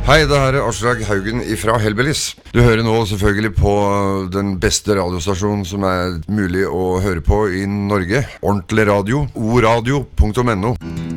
Hei, det her Aslak Haugen fra Hellbillies. Du hører nå selvfølgelig på den beste radiostasjonen som mulig å høre på i Norge. Ordentlig radio, oradio.no.